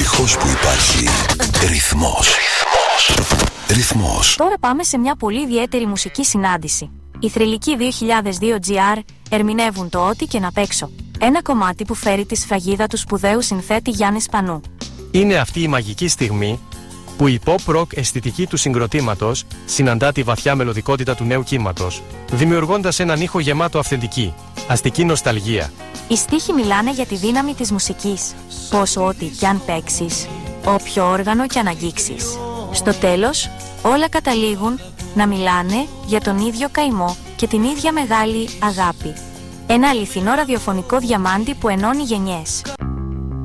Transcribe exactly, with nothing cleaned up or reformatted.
Ευτυχώς που υπάρχει ρυθμός. Ρυθμός. Τώρα πάμε σε μια πολύ ιδιαίτερη μουσική συνάντηση. Οι θρυλικοί δύο χιλιάδες δύο τζι αρ ερμηνεύουν το «Ό,τι και να παίξω». Ένα κομμάτι που φέρει τη σφραγίδα του σπουδαίου συνθέτη Γιάννη Σπανού. Είναι αυτή η μαγική στιγμή που η pop-rock αισθητική του συγκροτήματος συναντά τη βαθιά μελωδικότητα του νέου κύματος, δημιουργώντας έναν ήχο γεμάτο αυθεντική, αστική νοσταλγία. Οι στίχοι μιλάνε για τη δύναμη της μουσικής. Πόσο ό,τι κι αν παίξεις, όποιο όργανο κι αν αγγίξεις. Στο τέλος, όλα καταλήγουν να μιλάνε για τον ίδιο καημό και την ίδια μεγάλη αγάπη. Ένα αληθινό ραδιοφωνικό διαμάντι που ενώνει γενιές.